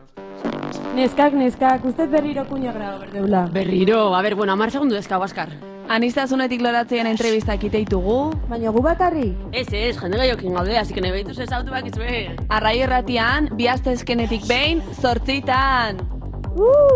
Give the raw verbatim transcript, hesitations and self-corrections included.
Neskak, neskak, ustez berriro kuña grado berdeula. Berriro, a ber, bueno, amar segundu dezka, Baskar. Anistazunetik loratzean entrevistak iteitugu. Baina gu bakarrik? Ez, ez, jende gaiokin gaude, así que nahi behituz ez autu bakizue. Arraio erratian, bi astezkenetik behin, zortzitan. Uh!